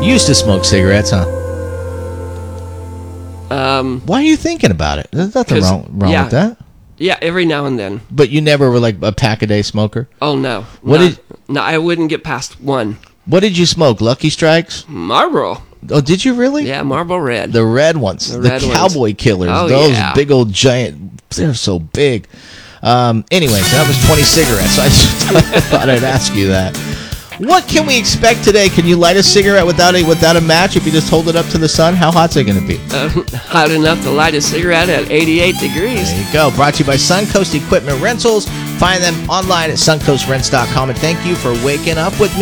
used to smoke cigarettes, huh? Why are you thinking about it? There's nothing wrong with that. Yeah, every now and then. But you never were like a pack-a-day smoker? Oh, no. No, I wouldn't get past one. What did you smoke? Lucky Strikes? Marlboro. Oh, did you really? Yeah, Marlboro Red. The red ones. The cowboy killers. Oh, those yeah. big old giant. They're so big. Anyway, so that was 20 cigarettes. So I just thought I'd ask you that. What can we expect today? Can you light a cigarette without a match if you just hold it up to the sun? How hot's it going to be? Hot enough to light a cigarette at 88 degrees. There you go. Brought to you by Suncoast Equipment Rentals. Find them online at suncoastrents.com. And thank you for waking up with me.